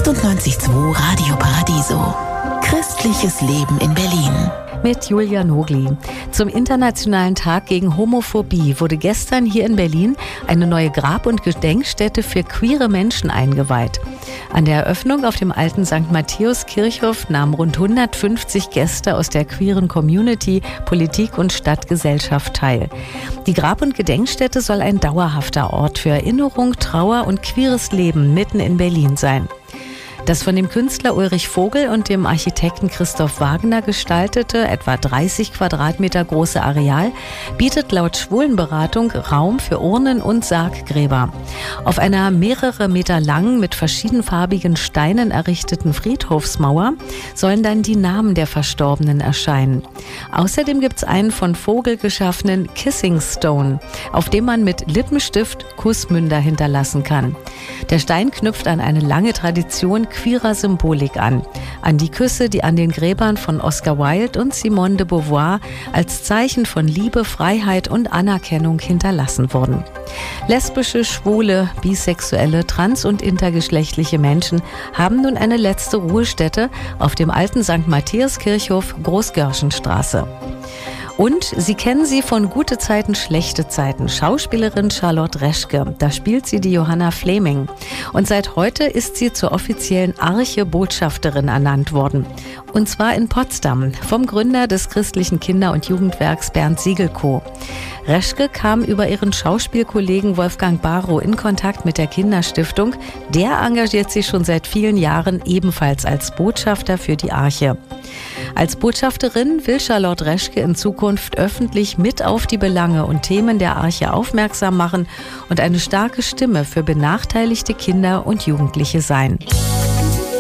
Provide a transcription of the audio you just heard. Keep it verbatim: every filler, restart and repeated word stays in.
achtundneunzig Komma zwei Radio Paradiso. Christliches Leben in Berlin. Mit Julia Nogli. Zum Internationalen Tag gegen Homophobie wurde gestern hier in Berlin eine neue Grab- und Gedenkstätte für queere Menschen eingeweiht. An der Eröffnung auf dem alten Sankt Matthäus Kirchhof nahmen rund hundertfünfzig Gäste aus der queeren Community, Politik und Stadtgesellschaft teil. Die Grab- und Gedenkstätte soll ein dauerhafter Ort für Erinnerung, Trauer und queeres Leben mitten in Berlin sein. Das von dem Künstler Ulrich Vogel und dem Architekten Christoph Wagner gestaltete, etwa dreißig Quadratmeter große Areal bietet laut Schwulenberatung Raum für Urnen und Sarggräber. Auf einer mehrere Meter langen, mit verschiedenfarbigen Steinen errichteten Friedhofsmauer sollen dann die Namen der Verstorbenen erscheinen. Außerdem gibt es einen von Vogel geschaffenen Kissing Stone, auf dem man mit Lippenstift Kussmünder hinterlassen kann. Der Stein knüpft an eine lange Tradition queerer Symbolik an. An die Küsse, die an den Gräbern von Oscar Wilde und Simone de Beauvoir als Zeichen von Liebe, Freiheit und Anerkennung hinterlassen wurden. Lesbische, schwule, bisexuelle, trans- und intergeschlechtliche Menschen haben nun eine letzte Ruhestätte auf dem alten Sankt Matthäus Kirchhof Großgörschenstraße. Und Sie kennen sie von Gute Zeiten, schlechte Zeiten, Schauspielerin Charlotte Reschke. Da spielt sie die Johanna Fleming. Und seit heute ist sie zur offiziellen Arche-Botschafterin ernannt worden. Und zwar in Potsdam, vom Gründer des christlichen Kinder- und Jugendwerks Bernd Siegelko. Reschke kam über ihren Schauspielkollegen Wolfgang Barrow in Kontakt mit der Kinderstiftung. Der engagiert sich schon seit vielen Jahren ebenfalls als Botschafter für die Arche. Als Botschafterin will Charlotte Reschke in Zukunft öffentlich mit auf die Belange und Themen der Arche aufmerksam machen und eine starke Stimme für benachteiligte Kinder und Jugendliche sein.